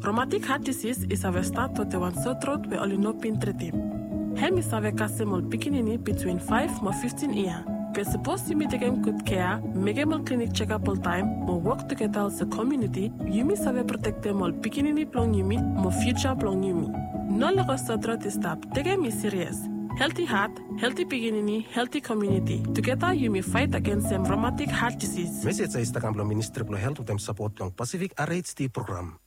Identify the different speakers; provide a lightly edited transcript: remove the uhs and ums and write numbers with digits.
Speaker 1: Rheumatic heart disease is a start to the one sore throat we only know pin treaty. Hem is a casemol pikinini between 5 to 15 years. We're supposed to be taking good care, make them clinic check-up all time, or work together as a community. Yumi sabe protect them all pikinini plong yumi, mo future plong yumi. No longer sodra to stop. Take me serious. Healthy heart, healthy pikinini, healthy community. Together you may fight against rheumatic heart disease.
Speaker 2: Message sa Instagram Ministry of Health with them support ng Pacific RHD program.